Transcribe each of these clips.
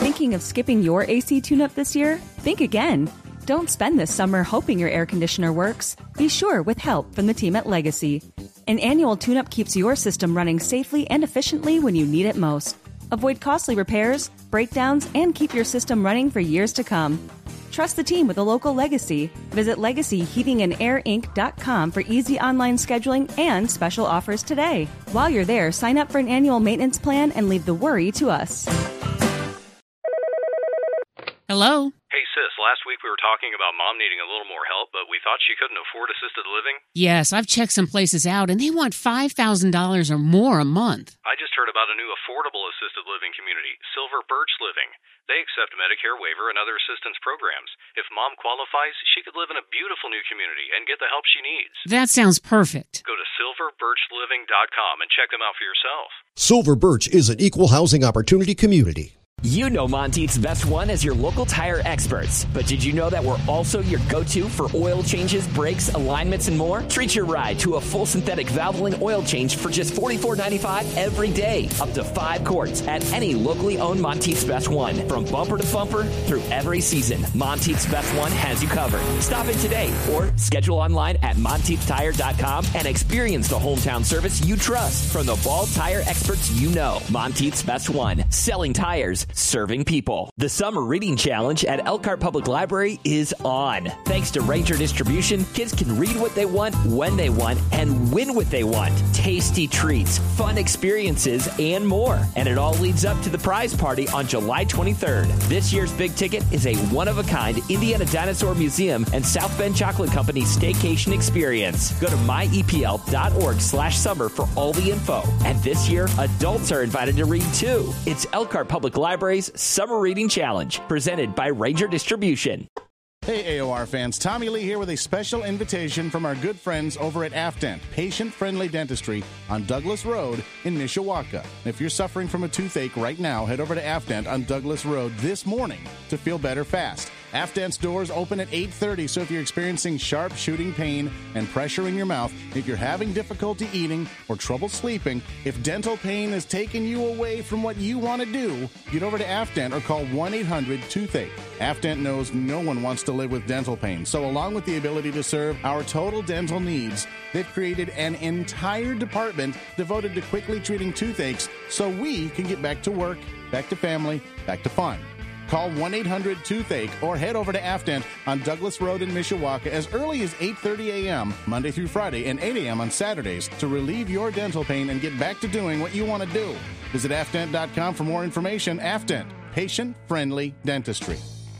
Thinking of skipping your AC tune-up this year? Think again. Don't spend this summer hoping your air conditioner works. Be sure with help from the team at Legacy. An annual tune-up keeps your system running safely and efficiently when you need it most. Avoid costly repairs, breakdowns, and keep your system running for years to come. Trust the team with a local Legacy. Visit LegacyHeatingandAirInc.com for easy online scheduling and special offers today. While you're there, sign up for an annual maintenance plan and leave the worry to us. Hello? Hey, sis, last week we were talking about Mom needing a little more help, but we thought she couldn't afford assisted living. Yes, I've checked some places out, and they want $5,000 or more a month. I just heard about a new affordable assisted living community, Silver Birch Living. They accept Medicare waiver and other assistance programs. If Mom qualifies, she could live in a beautiful new community and get the help she needs. That sounds perfect. Go to silverbirchliving.com and check them out for yourself. Silver Birch is an equal housing opportunity community. You know Monteith's Best One as your local tire experts. But did you know that we're also your go-to for oil changes, brakes, alignments, and more? Treat your ride to a full synthetic Valvoline oil change for just $44.95 every day. Up to 5 quarts at any locally owned Monteith's Best One. From bumper to bumper through every season, Monteith's Best One has you covered. Stop in today or schedule online at MonteithTire.com and experience the hometown service you trust from the bald tire experts you know. Monteith's Best One. Selling tires, serving people. The Summer Reading Challenge at Elkhart Public Library is on. Thanks to Ranger Distribution, kids can read what they want, when they want, and win what they want. Tasty treats, fun experiences, and more. And it all leads up to the prize party on July 23rd. This year's big ticket is a one-of-a-kind Indiana Dinosaur Museum and South Bend Chocolate Company staycation experience. Go to myepl.org/summer for all the info. And this year, adults are invited to read too. It's Elkhart Public Library's Summer Reading Challenge, presented by Ranger Distribution. Hey AOR fans, Tommy Lee here with a special invitation from our good friends over at Afdent, patient-friendly dentistry on Douglas Road in Mishawaka. If you're suffering from a toothache right now, head over to Afdent on Douglas Road this morning to feel better fast. Afdent's doors open at 8:30, so if you're experiencing sharp shooting pain and pressure in your mouth, if you're having difficulty eating or trouble sleeping, if dental pain is taking you away from what you want to do, get over to Afdent or call 1-800-TOOTHACHE. Afdent knows no one wants to live with dental pain, so along with the ability to serve our total dental needs, they've created an entire department devoted to quickly treating toothaches so we can get back to work, back to family, back to fun. Call 1-800-TOOTHACHE or head over to Afdent on Douglas Road in Mishawaka as early as 8:30 a.m. Monday through Friday and 8 a.m. on Saturdays to relieve your dental pain and get back to doing what you want to do. Visit Afdent.com for more information. Afdent, patient-friendly dentistry.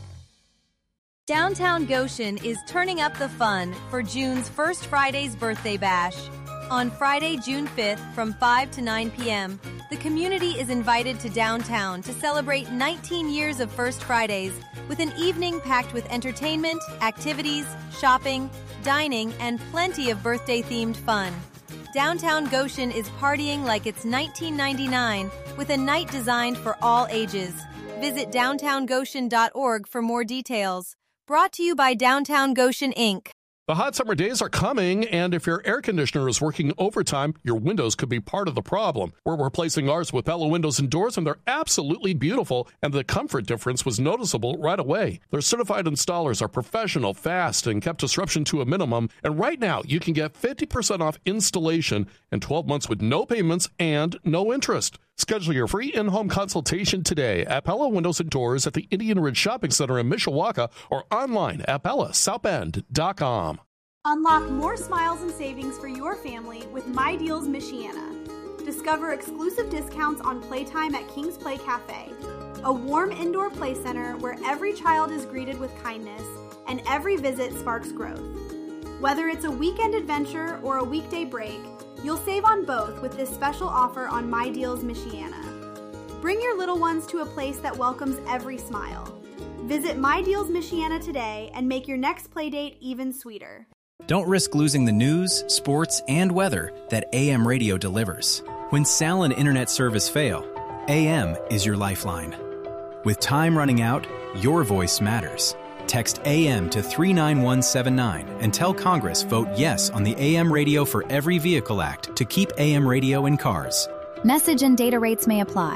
Downtown Goshen is turning up the fun for June's First Friday's Birthday Bash. On Friday, June 5th from 5 to 9 p.m., the community is invited to downtown to celebrate 19 years of First Fridays with an evening packed with entertainment, activities, shopping, dining, and plenty of birthday-themed fun. Downtown Goshen is partying like it's 1999 with a night designed for all ages. Visit downtowngoshen.org for more details. Brought to you by Downtown Goshen, Inc. The hot summer days are coming, and if your air conditioner is working overtime, your windows could be part of the problem. We're replacing ours with Pella windows and doors, and they're absolutely beautiful, and the comfort difference was noticeable right away. Their certified installers are professional, fast, and kept disruption to a minimum, and right now you can get 50% off installation and 12 months with no payments and no interest. Schedule your free in-home consultation today at Pella Windows and Doors at the Indian Ridge Shopping Center in Mishawaka or online at PellaSouthBend.com. Unlock more smiles and savings for your family with My Deals Michiana. Discover exclusive discounts on playtime at King's Play Cafe, a warm indoor play center where every child is greeted with kindness and every visit sparks growth. Whether it's a weekend adventure or a weekday break, you'll save on both with this special offer on My Deals Michiana. Bring your little ones to a place that welcomes every smile. Visit My Deals Michiana today and make your next playdate even sweeter. Don't risk losing the news, sports, and weather that AM radio delivers. When cell and internet service fail, AM is your lifeline. With time running out, your voice matters. Text AM to 39179 and tell Congress vote yes on the AM Radio for Every Vehicle Act to keep AM radio in cars. Message and data rates may apply.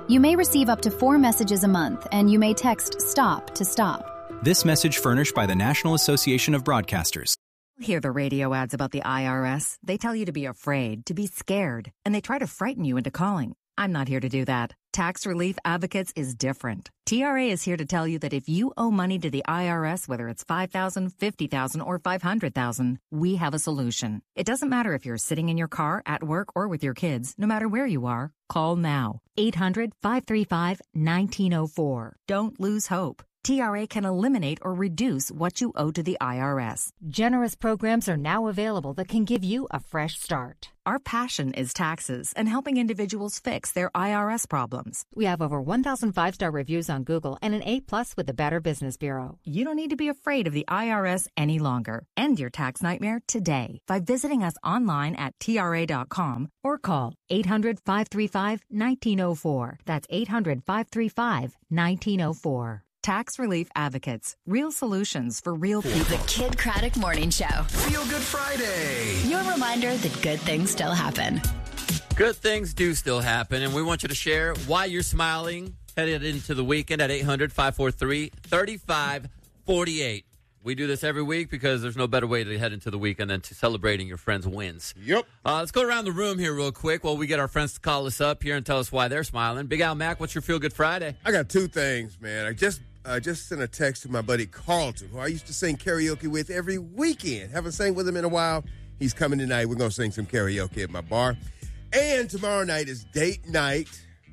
You may receive up to 4 messages a month, and you may text STOP to stop. This message furnished by the National Association of Broadcasters. Hear the radio ads about the IRS. They tell you to be afraid, to be scared, and they try to frighten you into calling. I'm not here to do that. Tax Relief Advocates is different. TRA is here to tell you that if you owe money to the IRS, whether it's $5,000, $50,000, or $500,000, we have a solution. It doesn't matter if you're sitting in your car, at work, or with your kids. No matter where you are, call now. 800-535-1904. Don't lose hope. TRA can eliminate or reduce what you owe to the IRS. Generous programs are now available that can give you a fresh start. Our passion is taxes and helping individuals fix their IRS problems. We have over 1,000 5-star reviews on Google and an A+ with the Better Business Bureau. You don't need to be afraid of the IRS any longer. End your tax nightmare today by visiting us online at TRA.com or call 800-535-1904. That's 800-535-1904. Tax Relief Advocates. Real solutions for real people. The Kid Craddock Morning Show. Feel Good Friday. Your reminder that good things still happen. Good things do still happen, and we want you to share why you're smiling headed into the weekend at 800-543-3548. We do this every week because there's no better way to head into the weekend than to celebrating your friends' wins. Yep. Let's go around the room here real quick while we get our friends to call us up here and tell us why they're smiling. Big Al Mac, what's your Feel Good Friday? I got 2 things, man. I just sent a text to my buddy Carlton, who I used to sing karaoke with every weekend. Haven't sang with him in a while. He's coming tonight. We're going to sing some karaoke at my bar. And tomorrow night is date night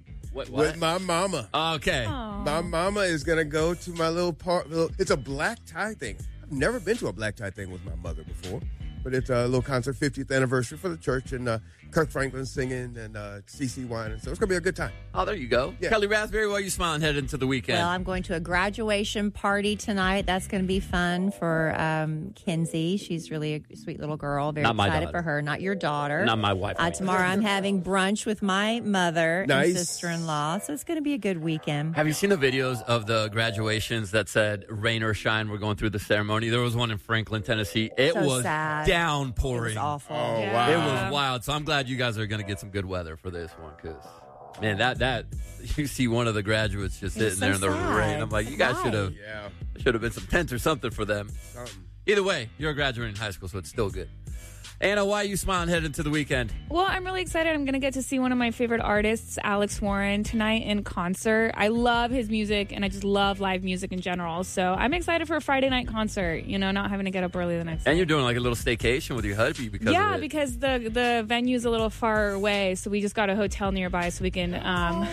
with my mama. Okay. Aww. My mama is going to go to my little it's a black tie thing. I've never been to a black tie thing with my mother before. But it's a little concert, 50th anniversary for the church, and Kirk Franklin singing, and CeCe Winans. So it's going to be a good time. Oh, there you go. Yeah. Kelly Raspberry, why are you smiling headed into the weekend? Well, I'm going to a graduation party tonight. That's going to be fun for Kinsey. She's really a sweet little girl. Very excited for her. Not your daughter. Not my wife. Tomorrow I'm having brunch with my mother nice. and sister-in-law. So it's going to be a good weekend. Have you seen the videos of the graduations that said rain or shine? We're going through the ceremony. There was one in Franklin, Tennessee. It was sad. Downpouring. It was awful. Oh, wow. It was wild. So I'm glad you guys are going to get some good weather for this one, because, man, that you see one of the graduates just sitting there in the rain. I'm like, you guys should have been some tents or something for them. Either way, you're a graduate in high school, so it's still good. Anna, why are you smiling headed into the weekend? Well, I'm really excited. I'm going to get to see one of my favorite artists, Alex Warren, tonight in concert. I love his music, and I just love live music in general. So I'm excited for a Friday night concert, not having to get up early the next day. And you're doing like a little staycation with your hubby because of it. Because the venue's a little far away, so we just got a hotel nearby so we can do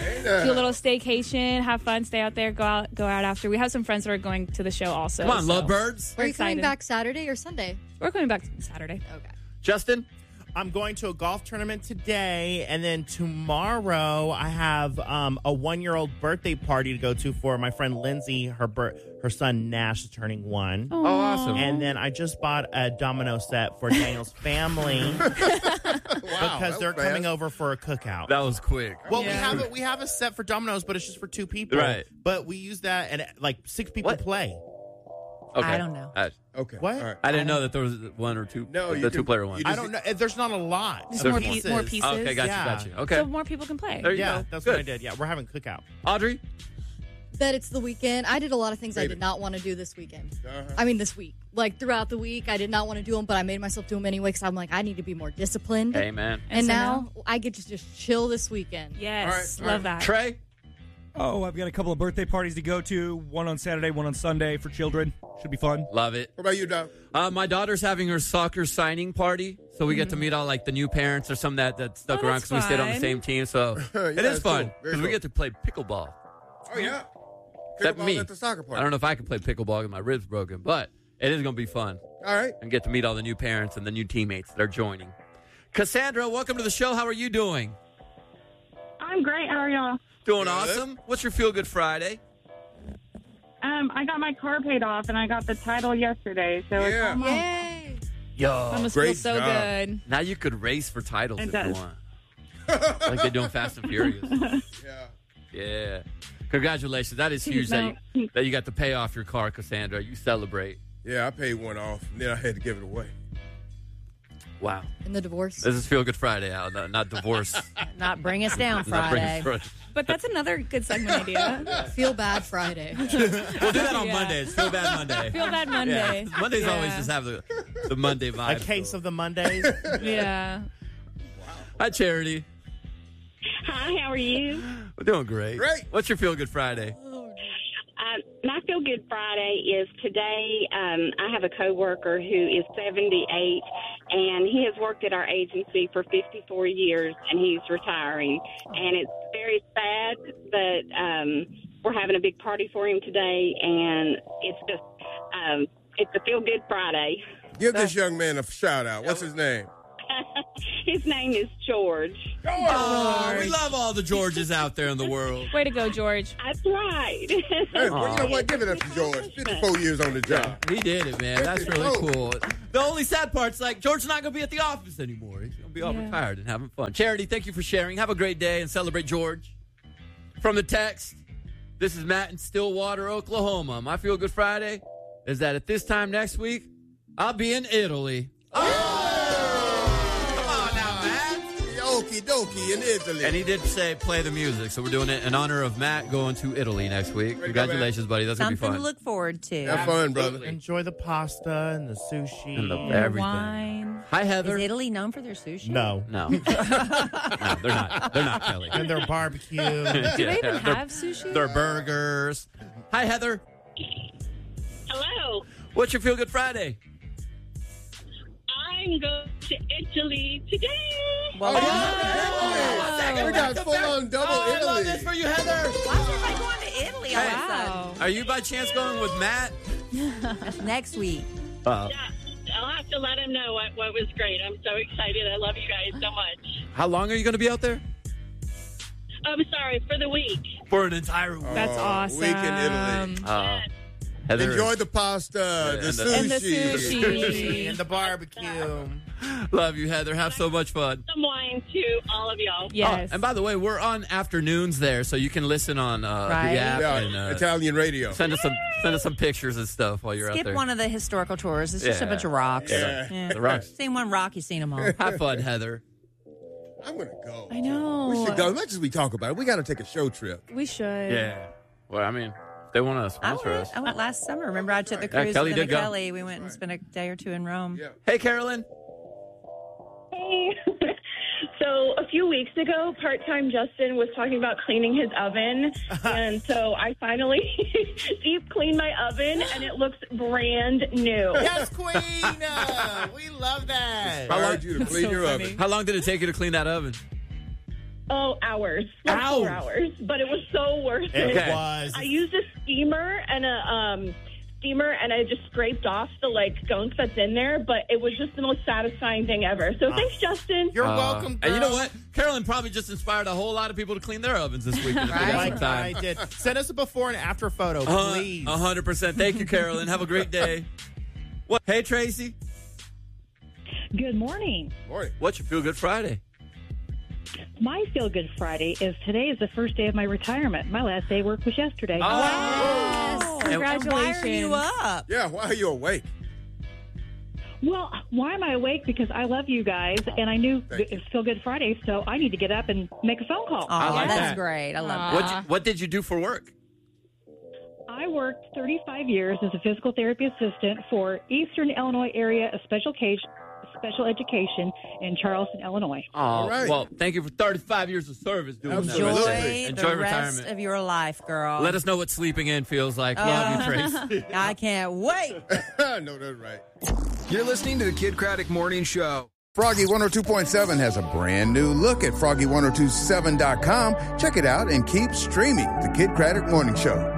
a little staycation, have fun, stay out there, go out after. We have some friends that are going to the show also. Come on, lovebirds. Are you coming back Saturday or Sunday? We're coming back Saturday. Okay. Justin? I'm going to a golf tournament today, and then tomorrow I have a 1-year-old birthday party to go to for my friend Lindsay. Her son Nash is turning 1. Oh, awesome. And then I just bought a domino set for Daniel's family because they're coming over for a cookout. That was quick. Well, we have a set for dominoes, but it's just for 2 people. Right. But we use that, and like 6 people play. Okay. I don't know. Okay. What? All right. I didn't know that there was 1 or 2. No, the 2-player one. I don't know. There's not a lot. Just more pieces. Okay, got you. Okay. So more people can play. There you Yeah, go. that's Good. what I did. Yeah, we're having cookout. Audrey? Bet it's the weekend. I did a lot of things I did not want to do this weekend. I mean, this week. Like, throughout the week, I did not want to do them, but I made myself do them anyway because I'm like, I need to be more disciplined. Amen. And so now I get to just chill this weekend. Yes, All right. love that. Trey? Oh, I've got a couple of birthday parties to go to. One on Saturday, one on Sunday for children. Should be fun. Love it. What about you, Doc? My daughter's having her soccer signing party, so we get to meet all like the new parents or some that stuck around because we stayed on the same team. So it is fun because we get to play pickleball. Oh, yeah. Except me. At the soccer party. I don't know if I can play pickleball because my rib's broken, but it is going to be fun. All right. And get to meet all the new parents and the new teammates that are joining. Cassandra, welcome to the show. How are you doing? I'm great. How are y'all? Doing awesome. What's your Feel Good Friday? I got my car paid off, and I got the title yesterday. So it's almost... Yay! Yo, That must feel so good. Now you could race for titles It if does. you want. Like they do in Fast and Furious. Yeah. Congratulations. That is huge that you got to pay off your car, Cassandra. You celebrate. Yeah, I paid one off, and then I had to give it away. Wow. In the divorce. This is Feel Good Friday, Al, not divorce. Not Bring Us Down Friday. But that's another good segment idea. Feel Bad Friday. We'll do that on Mondays. Feel Bad Monday. Feel Bad Monday. Yeah. Mondays always just have the Monday vibe. A case of the Mondays. Yeah. Hi, Charity. Hi, how are you? We're doing great. Great. What's your Feel Good Friday? My Feel Good Friday is today. I have a coworker who is 78, and he has worked at our agency for 54 years, and he's retiring. And it's very sad that we're having a big party for him today, and it's just it's a Feel Good Friday. Give this young man a shout out. What's his name? His name is George. Oh, we love all the Georges out there in the world. Way to go, George. That's right. Hey, well, you know what? Give it up to George. 54 years on the job. He did it, man. That's really cool. The only sad part's like George's not going to be at the office anymore. He's going to be all retired and having fun. Charity, thank you for sharing. Have a great day and celebrate George. From the text, this is Matt in Stillwater, Oklahoma. My Feel Good Friday is that at this time next week, I'll be in Italy. Okie dokie in Italy. And he did say play the music, so we're doing it in honor of Matt going to Italy next week. Congratulations, buddy. That's going to be fun. Something to look forward to. Have fun, brother. Enjoy the pasta and the sushi. And everything. Wine. Hi, Heather. Is Italy known for their sushi? No. No. No, they're not. They're not, Kelly. And their barbecue. Do they even have sushi? Their burgers. Hi, Heather. Hello. What's your Feel Good Friday? I'm going to Italy today. Well, we got full-on double Italy. I love this for you, Heather. why is everybody going to Italy all of a sudden? Are you by chance going with Matt? That's next week. Yeah, I'll have to let him know what was great. I'm so excited. I love you guys so much. How long are you going to be out there? I'm sorry, for the week. For an entire week. That's awesome. Week in Italy. Heather, enjoy the pasta, the sushi. And the sushi. And the barbecue. Love you, Heather. Have so much fun. Some wine to all of y'all. Yes. And by the way, we're on afternoons there, so you can listen on the app. Yeah, and, Italian radio. Send us some pictures and stuff while you're out Skip there. one of the historical tours. It's just a bunch of rocks. Yeah. The rocks. Seen one rock, you've seen them all. Have fun, Heather. I'm going to go. I know. We should go. As much as we talk about it, we got to take a show trip. We should. Yeah. Well, I mean, if they want to sponsor us. I went last summer. Remember, I took the cruise Kelly with did go. Kelly. We went and spent a day or two in Rome. Yeah. Hey, Carolyn. Hey. So a few weeks ago, part-time Justin was talking about cleaning his oven, and so I finally deep cleaned my oven, and it looks brand new. Yes, Queen! We love that. I urge you to clean your oven. How long did it take you to clean that oven? Oh, hours. Like 4 hours. But it was so worth it. It was. I used a steamer and I just scraped off the gunk that's in there, but it was just the most satisfying thing ever. So thanks, Justin. You're welcome, girl. And you know what? Carolyn probably just inspired a whole lot of people to clean their ovens this week. Like I did. Send us a before and after photo, please. 100%. Thank you, Carolyn. Have a great day. What? Hey, Tracy. Good morning. Morning. What's your Feel Good Friday? My Feel Good Friday is today is the first day of my retirement. My last day of work was yesterday. Oh. Congratulations. Why are you up? Yeah, why are you awake? Well, why am I awake? Because I love you guys, and I knew it's Feel Good Friday, so I need to get up and make a phone call. I like that's that. great. I love that. What did you do for work? I worked 35 years as a physical therapy assistant for Eastern Illinois area of special education in Charleston, Illinois. Oh, right. Well, thank you for 35 years of service doing that. Enjoy the retirement. rest of your life, girl. Let us know what sleeping in feels like. Love you, Tracy. I can't wait. No, that's right. You're listening to the Kid Craddock Morning Show. Froggy 102.7 has a brand new look at Froggy1027.com. Check it out and keep streaming the Kid Craddock Morning Show.